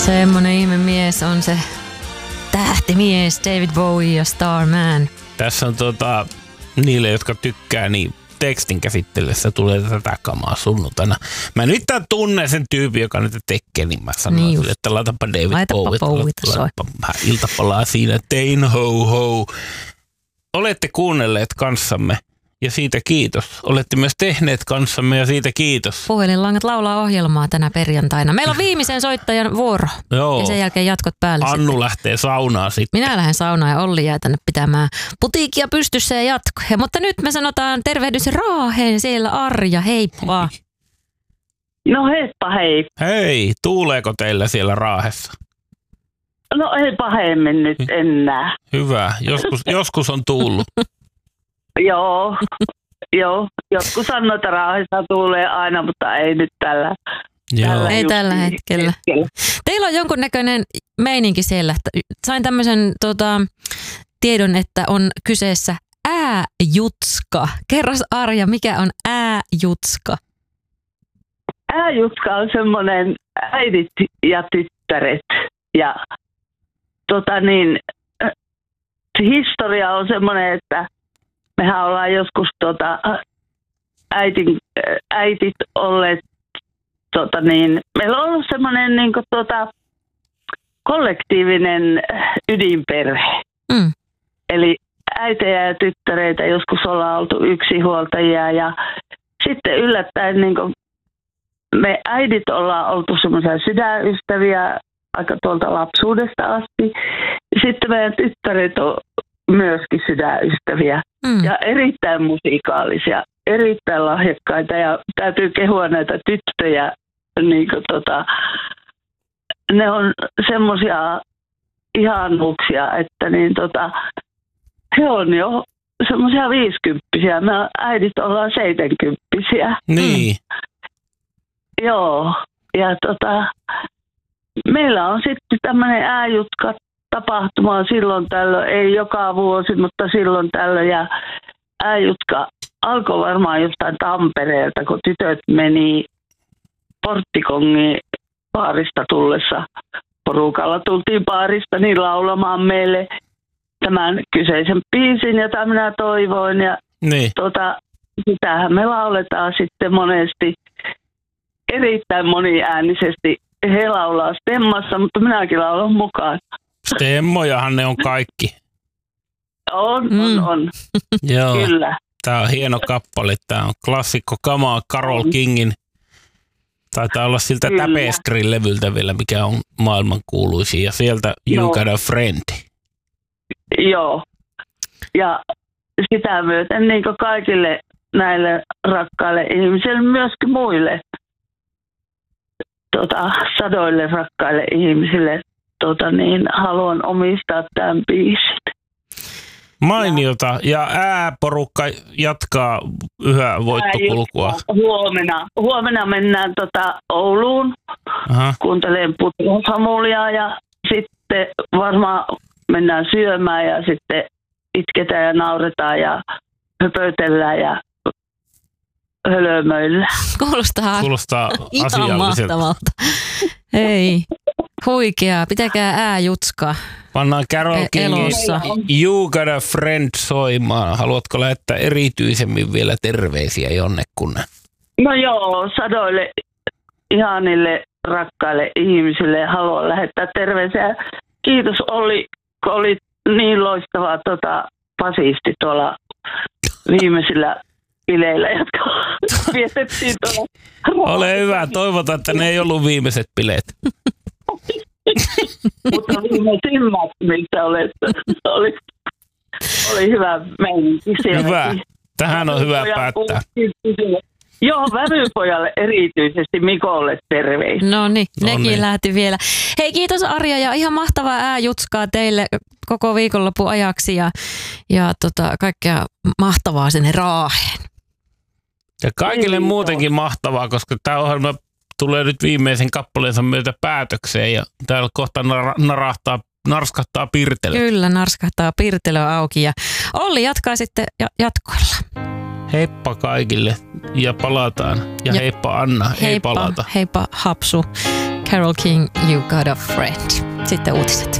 Semmonen ihme mies on se tähtimies David Bowie ja Starman. Tässä on niille, jotka tykkää, niin tekstin käsittelyssä tulee tätä kamaa sunnuntaina. Mä nyt tunnen sen tyypin, joka nyt tekee, niin mä sanon niin sille, että laitapa David Bowie. Laitapa vähän iltapalaa siinä. Tein ho ho. Olette kuunnelleet kanssamme ja siitä kiitos. Olette myös tehneet kanssamme ja siitä kiitos. Puhelinlangat laulaa ohjelmaa tänä perjantaina. Meillä on viimeisen soittajan vuoro. Joo. Ja sen jälkeen jatkot päälle. Annu sitten lähtee saunaan sitten. Minä lähden saunaan ja Olli jää tänne pitämään putiikkia pystyssä ja jatkoja. Mutta nyt me sanotaan tervehdys Raaheen, siellä Arja, heippa. No heippa hei. Hei, tuuleeko teillä siellä Raahessa? No ei pahemmin nyt enää. Hyvä, joskus on tuullut. Joo, joskus sanoo, että Raahessa tuulee aina, mutta ei nyt tällä. Ei tällä hetkellä. Teillä on jonkunnäköinen meininki siellä. Sain tämmöisen tiedon, että on kyseessä ääjutska. Kerros Arja, mikä on ääjutska? Ääjutska on semmoinen äidit ja tyttäret. Ja historia on semmoinen, että mehän ollaan joskus äitit olleet, meillä on ollut semmoinen kollektiivinen ydinperhe. Mm. Eli äitejä ja tyttäreitä joskus ollaan oltu yksinhuoltajia ja sitten yllättäen me äidit ollaan oltu semmoisia sydänystäviä aika tuolta lapsuudesta asti. Sitten meidän tyttäret on myöskin sydänystäviä ja erittäin musikaalisia, erittäin lahjakkaita ja täytyy kehua näitä tyttöjä. Ne on semmoisia ihanuuksia, että he on jo semmoisia 50-vuotiaita. Me äidit ollaan 70-vuotiaita. Niin. Joo. Ja meillä on sitten tämmöinen ääjutka tapahtuma silloin tällöin, ei joka vuosi, mutta silloin tällöin. Ja ääjutka alkoi varmaan jostain Tampereelta, kun tytöt meni Porttikongin baarista tullessa. Porukalla tultiin baarista niin laulamaan meille tämän kyseisen biisin, jota minä toivoin. Ja niin. Sitähän me lauletaan sitten monesti erittäin moniäänisesti. He laulaa stemmassa, mutta minäkin laulan mukaan. Stemmojahan ne on kaikki. On. Joo. Kyllä. Tää on hieno kappale. Tää on klassikko kamaa Carole Kingin. Taitaa olla siltä Tapestry-levyltä vielä, mikä on maailman kuuluisin. Ja sieltä You Got a Friend. Joo. Ja sitä myöten kaikille näille rakkaille ihmisille, myöskin muille sadoille rakkaille ihmisille haluan omistaa tämän biisin. Mainiota. Ja ääporukka jatkaa yhä voittokulkua. Huomenna mennään Ouluun. Aha. Kuuntelen Putron-Samulia ja sitten varmaan mennään syömään ja sitten itketään ja nauretaan ja höpötellään ja hölömöillä. Kuulostaa ihan mahtavalta. Ei. Huikeaa. Pitäkää ääjutskaa. Pannaan Carole Kingin You Got a Friend soimaan. Haluatko lähettää erityisemmin vielä terveisiä jonnekunne? No joo, sadoille ihanille rakkaille ihmisille haluan lähettää terveisiä. Kiitos Olli, kun oli niin loistava basisti tuolla viimeisillä bileillä, jotka vietettiin tuolla. Ole hyvä, toivotaan, että ne ei ollut viimeiset bileet. Mutta viimeisimmät, missä oli hyvä meininki siellä. Hyvä. Tähän on hyvä päättää. Joo, vävypojalle erityisesti Mikolle terveisiä. No niin, nekin lähti vielä. Hei, kiitos Arja ja ihan mahtavaa ääjutskaa teille koko viikonlopun ajaksi ja kaikkea mahtavaa sinne Raaheen. Ja kaikille muutenkin mahtavaa, koska tämä ohjelma tulee nyt viimeisen kappaleensa myötä päätökseen ja täällä kohta narskahtaa Pirtelö. Kyllä, narskahtaa Pirtelö auki ja Olli jatkaa sitten jatkoilla. Heippa kaikille ja palataan. Ja heippa Anna, ei palata. Heippa Hapsu. Carole King, You Got a Friend. Sitten uutiset.